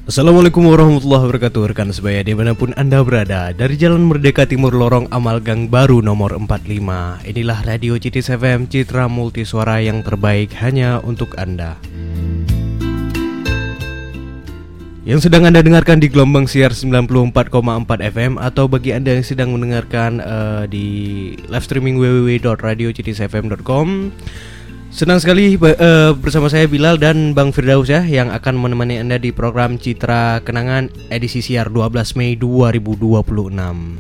Assalamualaikum warahmatullahi wabarakatuh. Rekan sebaya dimanapun Anda berada, dari Jalan Merdeka Timur Lorong Amal Gang Baru nomor 45. Inilah Radio Citis FM, Citra Multisuara yang terbaik hanya untuk Anda. Yang sedang Anda dengarkan di gelombang siar 94,4 FM, atau bagi Anda yang sedang mendengarkan di live streaming www.radiocitisfm.com. Senang sekali bersama saya Bilal dan Bang Firdaus ya, yang akan menemani Anda di program Citra Kenangan edisi siar 12 Mei 2026.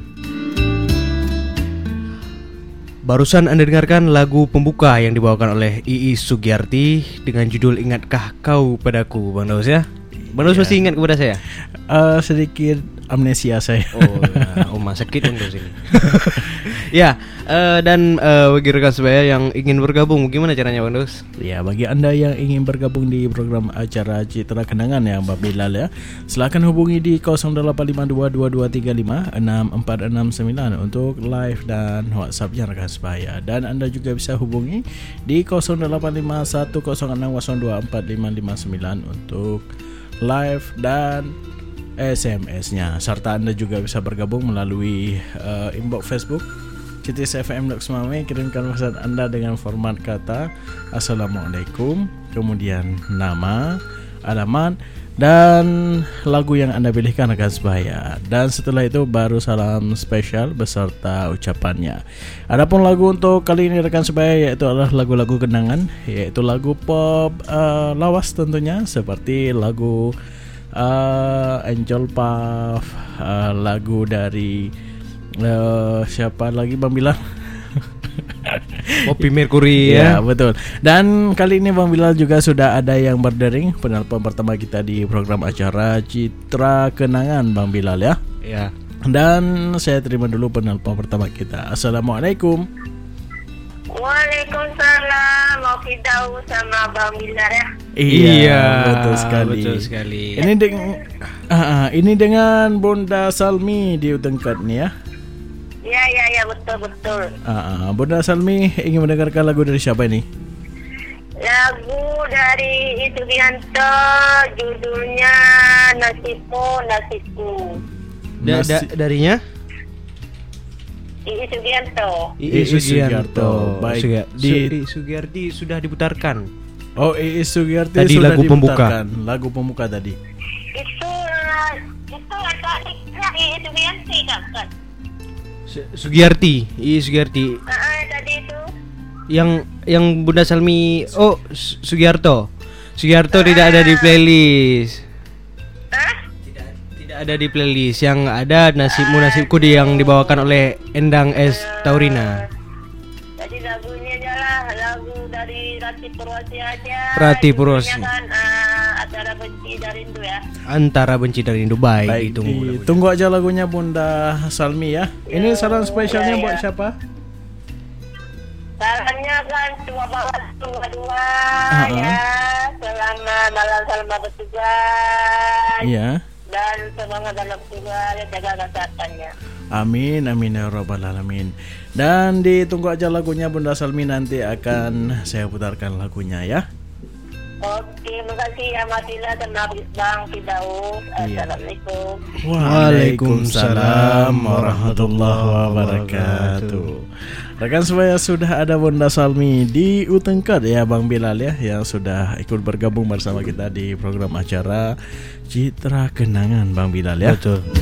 Barusan Anda dengarkan lagu pembuka yang dibawakan oleh Iis Sugiyarti dengan judul Ingatkah Kau Padaku, Bang Daus ya. Bang Daus masih ingat kepada saya? Sedikit amnesia saya. Sakit untuk sini. Ya, dan bagi rekan sebaya yang ingin bergabung, gimana caranya Bang Daus? Ya, bagi Anda yang ingin bergabung di program acara Citra Kenangan ya, Mbak Bilal ya, silakan hubungi di 085222356649 untuk live dan WhatsApp-nya rekan sebaya. Dan Anda juga bisa hubungi di 085106024559 untuk live dan SMS-nya. Serta Anda juga bisa bergabung melalui inbox Facebook Citis FM Semame. Kirimkan pesan Anda dengan format kata Assalamualaikum, kemudian nama, alamat, dan lagu yang Anda pilihkan rekan sebaya. Dan setelah itu baru salam spesial beserta ucapannya. Adapun lagu untuk kali ini rekan sebaya yaitu adalah lagu-lagu kenangan, yaitu lagu pop lawas tentunya, seperti lagu Angel Puff, lagu dari siapa lagi Bang Bilal? Poppy Mercury ya. Betul. Dan kali ini Bang Bilal juga sudah ada yang berdering, penelpon pertama kita di program acara Citra Kenangan Bang Bilal ya. Ya. Dan saya terima dulu penelpon pertama kita. Assalamualaikum. Waalaikumsalam. Mau Firdaus sama Bang Bilal ya. Iya, betul sekali. Ini dengan Bunda Salmi di Utengkat nih ya. Iya, betul. Bunda Salmi ingin mendengarkan lagu dari siapa ini? Lagu dari Isugianto, judulnya Nasibku. Darinya? Iis Sugiyarto. Baik. Iis Sugiyarti sudah diputarkan. Oh, Iis Sugiyarti tadi sudah lagu diputarkan. Lagu pembuka tadi. Itu Iis Sugiyarti kan? Sugiyarti, Iis Sugiyarti. Tadi itu. Yang Bunda Salmi, Sugiyarto tidak ada di playlist. Tidak ada di playlist. Yang ada Nasibku yang dibawakan oleh Endang S. Taurina. Jadi lagunya adalah lagu dari Rati Purwasi aja. Rati Purwasi. Kan, Antara Benci dan Rindu ya. Antara Benci dan Rindu. Baik, tunggu aja lagunya Bunda Salmi ya. Ini salam spesialnya buat siapa? Salamnya kan cuma banget dua ya. Selamat malam, selamat bertugas. Iya. Dan semangat dalam tugas, jaga kesehatannya. Amin ya rabbal alamin. Dan ditunggu aja lagunya Bunda Salmi, nanti akan saya putarkan lagunya ya. Oke, makasih ya Matila dan Bang Firdaus. Assalamualaikum. Waalaikumsalam warahmatullahi wabarakatuh. Rekan sebaya, sudah ada Bunda Salmi di Utengkat ya Bang Bilal ya, yang sudah ikut bergabung bersama kita di program acara Citra Kenangan Bang Bilal ya. Betul.